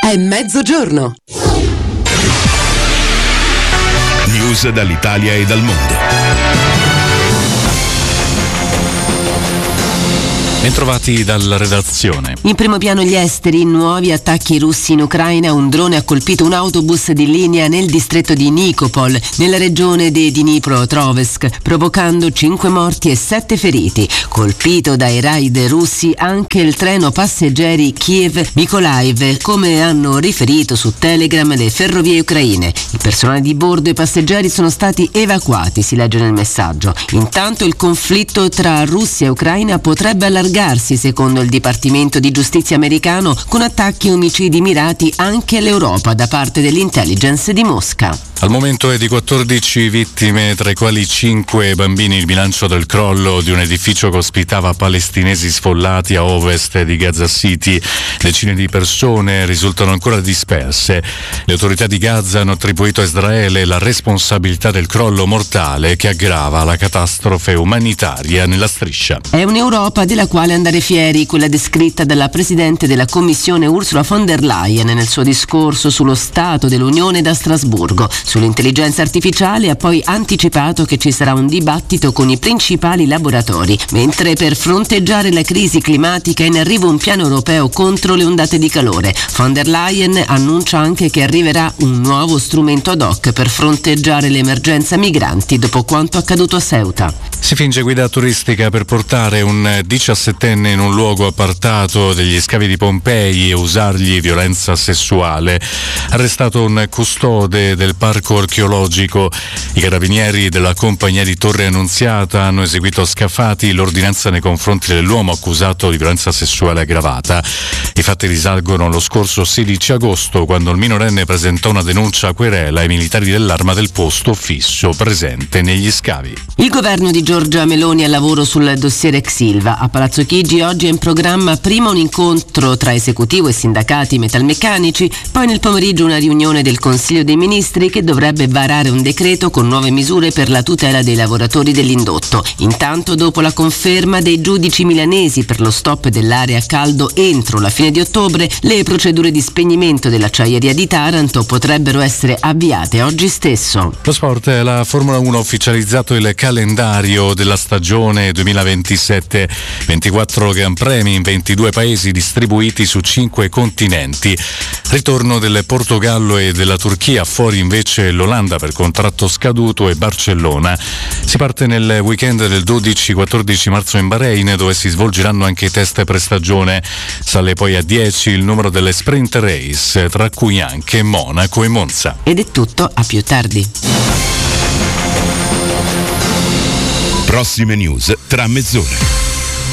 È mezzogiorno. News dall'Italia e dal mondo. Bentrovati dalla redazione. In primo piano gli esteri, nuovi attacchi russi in Ucraina. Un drone ha colpito un autobus di linea nel distretto di Nikopol, nella regione di Dnipropetrovsk, provocando 5 morti e 7 feriti. Colpito dai raid russi anche il treno passeggeri Kiev-Mykolaiv, come hanno riferito su Telegram le ferrovie ucraine. Il personale di bordo e i passeggeri sono stati evacuati, si legge nel messaggio. Intanto il conflitto tra Russia e Ucraina potrebbe allargarsi, secondo il Dipartimento di Giustizia americano, con attacchi e omicidi mirati anche all'Europa da parte dell'intelligence di Mosca. Al momento è di 14 vittime, tra i quali 5 bambini, il bilancio del crollo di un edificio che ospitava palestinesi sfollati a ovest di Gaza City. Decine di persone risultano ancora disperse. Le autorità di Gaza hanno attribuito a Israele la responsabilità del crollo mortale che aggrava la catastrofe umanitaria nella striscia. È un'Europa della quale andare fieri, quella descritta dalla Presidente della Commissione Ursula von der Leyen nel suo discorso sullo Stato dell'Unione da Strasburgo. Sull'intelligenza artificiale ha poi anticipato che ci sarà un dibattito con i principali laboratori, mentre per fronteggiare la crisi climatica è in arrivo un piano europeo contro le ondate di calore. Von der Leyen annuncia anche che arriverà un nuovo strumento ad hoc per fronteggiare l'emergenza migranti dopo quanto accaduto a Ceuta. Si finge guida turistica per portare un 17enne in un luogo appartato degli scavi di Pompei e usargli violenza sessuale. Arrestato un custode del parco archeologico. I carabinieri della compagnia di Torre Annunziata hanno eseguito a Scafati l'ordinanza nei confronti dell'uomo accusato di violenza sessuale aggravata. I fatti risalgono allo scorso 16 agosto, quando il minorenne presentò una denuncia a querela ai militari dell'arma del posto fisso presente negli scavi. Il governo di Giorgia Meloni al lavoro sul dossier ex Ilva. A Palazzo Chigi oggi è in programma prima un incontro tra esecutivo e sindacati metalmeccanici, poi nel pomeriggio una riunione del Consiglio dei Ministri che dovrebbe varare un decreto con nuove misure per la tutela dei lavoratori dell'indotto. Intanto, dopo la conferma dei giudici milanesi per lo stop dell'area a caldo entro la fine di ottobre, le procedure di spegnimento dell'acciaieria di Taranto potrebbero essere avviate oggi stesso. Lo sport. La Formula 1 ha ufficializzato il calendario della stagione 2027, 24 Gran Premi in 22 paesi distribuiti su 5 continenti. Ritorno del Portogallo e della Turchia, fuori invece l'Olanda per contratto scaduto e Barcellona. Si parte nel weekend del 12-14 marzo in Bahrain, dove si svolgeranno anche i test prestagione. Sale poi a 10 il numero delle sprint race, tra cui anche Monaco e Monza. Ed è tutto, a più tardi. Prossime news tra mezz'ora.